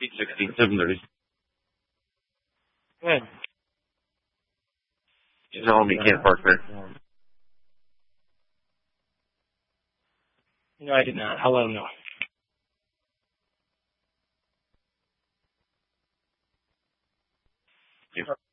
8:16, 7:30. Good. She's telling me you can't park there. No, I did not. I'll let him know. Yeah.